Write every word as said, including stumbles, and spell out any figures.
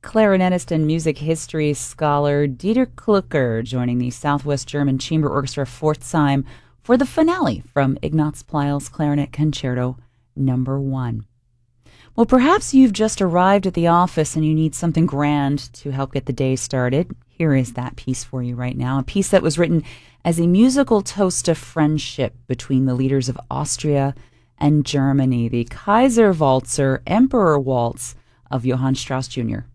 clarinetist and music history scholar Dieter Klucker joining the Southwest German Chamber Orchestra Pforzheim for the finale from Ignaz Pleyel's Clarinet Concerto Number One. Well, perhaps you've just arrived at the office and you need something grand to help get the day started. Here is that piece for you right now, a piece that was written as a musical toast of friendship between the leaders of Austria and Germany, the Kaiser Walzer, Emperor Waltz of Johann Strauss Junior